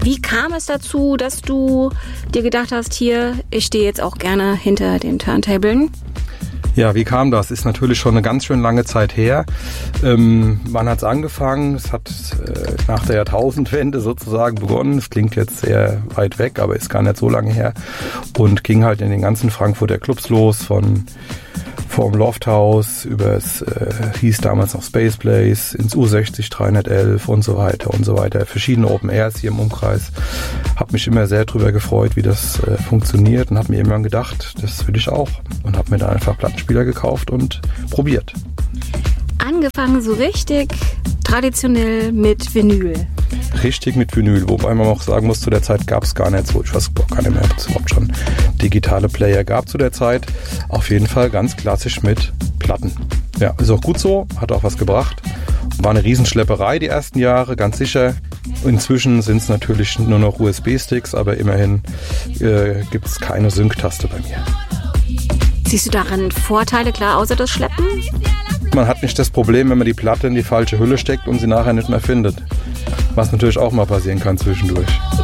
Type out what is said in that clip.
Wie kam es dazu, dass du dir gedacht hast, hier, ich stehe jetzt auch gerne hinter den Turntablen? Ja, wie kam das? Ist natürlich schon eine ganz schön lange Zeit her. Wann hat es angefangen? Es hat nach der Jahrtausendwende sozusagen begonnen. Es klingt jetzt sehr weit weg, aber ist gar nicht so lange her. Und ging halt in den ganzen Frankfurter Clubs los, vom Lofthaus übers, hieß damals noch Space Place, ins U60 311 und so weiter und so weiter. Verschiedene Open Airs hier im Umkreis. Habe mich immer sehr drüber gefreut, wie das funktioniert und habe mir immer gedacht, das will ich auch. Und habe mir da einfach Plattenspieler gekauft und probiert. Angefangen so richtig traditionell mit Vinyl. Richtig mit Vinyl, wobei man auch sagen muss, zu der Zeit gab es gar nicht so, ich weiß gar nicht mehr, ob es überhaupt schon digitale Player gab zu der Zeit. Auf jeden Fall ganz klassisch mit Platten. Ja, ist auch gut so, hat auch was gebracht. War eine Riesenschlepperei die ersten Jahre, ganz sicher. Inzwischen sind es natürlich nur noch USB-Sticks, aber immerhin gibt es keine Sync-Taste bei mir. Siehst du darin Vorteile, klar, außer das Schleppen? Man hat nicht das Problem, wenn man die Platte in die falsche Hülle steckt und sie nachher nicht mehr findet. Was natürlich auch mal passieren kann zwischendurch.